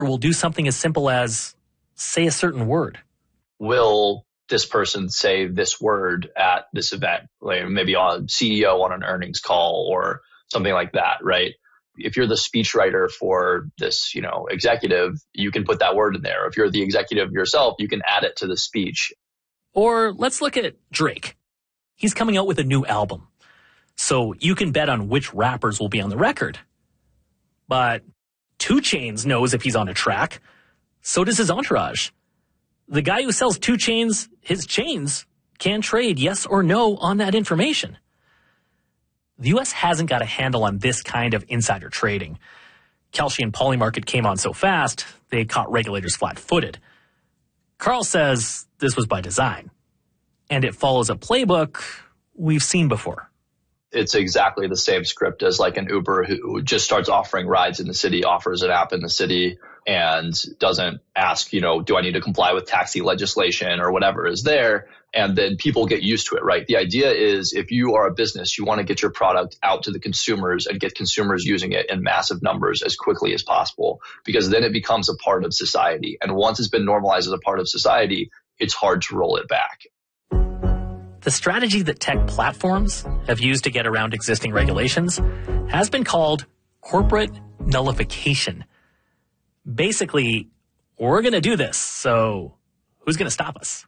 will do something as simple as say a certain word. Will this person say this word at this event, like maybe on CEO on an earnings call or something like that, right? If you're the speechwriter for this, executive, you can put that word in there. If you're the executive yourself, you can add it to the speech. Or let's look at Drake. He's coming out with a new album. So you can bet on which rappers will be on the record. But 2 Chainz knows if he's on a track. So does his entourage. The guy who sells 2 Chainz his chains can trade yes or no on that information. The U.S. hasn't got a handle on this kind of insider trading. Kalshi and Polymarket came on so fast, they caught regulators flat-footed. Carl says this was by design. And it follows a playbook we've seen before. It's exactly the same script as like an Uber who just starts offering rides in the city, offers an app in the city, and doesn't ask, do I need to comply with taxi legislation or whatever is there? And then people get used to it, right? The idea is if you are a business, you want to get your product out to the consumers and get consumers using it in massive numbers as quickly as possible, because then it becomes a part of society. And once it's been normalized as a part of society, it's hard to roll it back. The strategy that tech platforms have used to get around existing regulations has been called corporate nullification. Basically, we're going to do this, so who's going to stop us?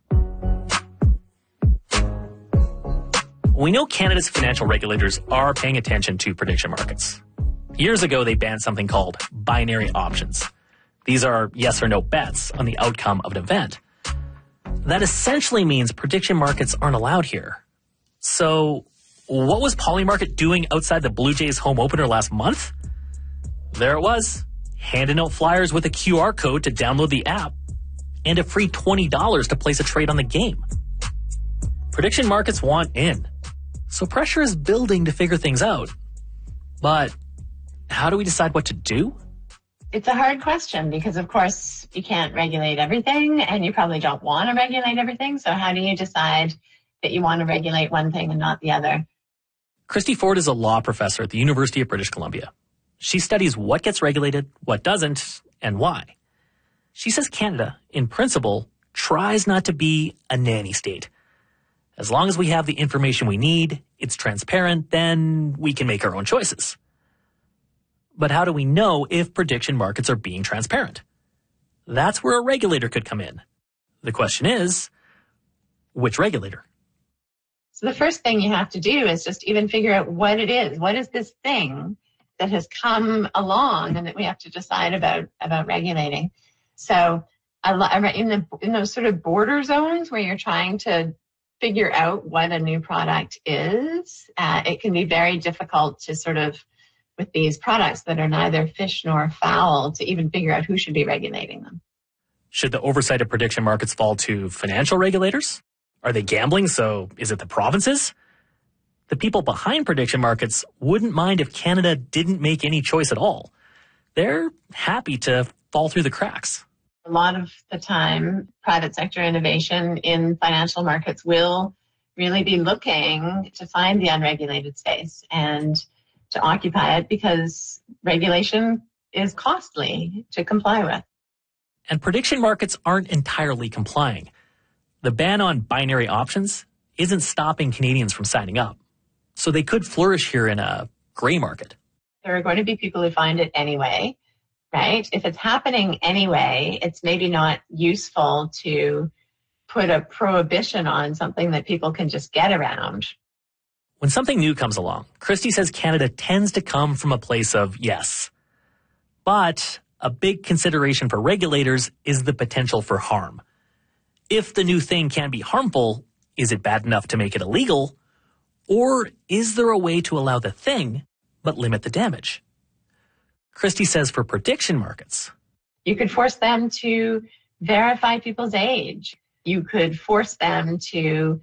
We know Canada's financial regulators are paying attention to prediction markets. Years ago, they banned something called binary options. These are yes or no bets on the outcome of an event. That essentially means prediction markets aren't allowed here. So what was Polymarket doing outside the Blue Jays home opener last month? There it was, handing out flyers with a QR code to download the app and a free $20 to place a trade on the game. Prediction markets want in, so pressure is building to figure things out. But how do we decide what to do? It's a hard question because, of course, you can't regulate everything and you probably don't want to regulate everything. So how do you decide that you want to regulate one thing and not the other? Christy Ford is a law professor at the University of British Columbia. She studies what gets regulated, what doesn't, and why. She says Canada, in principle, tries not to be a nanny state. As long as we have the information we need, it's transparent, then we can make our own choices. But how do we know if prediction markets are being transparent? That's where a regulator could come in. The question is, which regulator? So the first thing you have to do is just even figure out what it is. What is this thing that has come along and that we have to decide about regulating? So in those sort of border zones where you're trying to figure out what a new product is, it can be very difficult to sort of, with these products that are neither fish nor fowl, to even figure out who should be regulating them. Should the oversight of prediction markets fall to financial regulators? Are they gambling, so is it the provinces? The people behind prediction markets wouldn't mind if Canada didn't make any choice at all. They're happy to fall through the cracks. A lot of the time, private sector innovation in financial markets will really be looking to find the unregulated space and to occupy it because regulation is costly to comply with. And prediction markets aren't entirely complying. The ban on binary options isn't stopping Canadians from signing up. So they could flourish here in a gray market. There are going to be people who find it anyway, right? If it's happening anyway, it's maybe not useful to put a prohibition on something that people can just get around. When something new comes along, Christy says Canada tends to come from a place of yes. But a big consideration for regulators is the potential for harm. If the new thing can be harmful, is it bad enough to make it illegal? Or is there a way to allow the thing, but limit the damage? Christy says for prediction markets, you could force them to verify people's age. You could force them to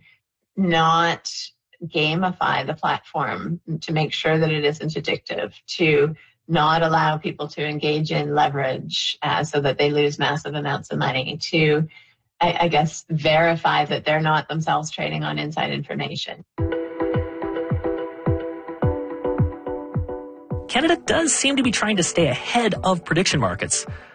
not gamify the platform to make sure that it isn't addictive, to not allow people to engage in leverage so that they lose massive amounts of money, to, I guess, verify that they're not themselves trading on inside information. Canada does seem to be trying to stay ahead of prediction markets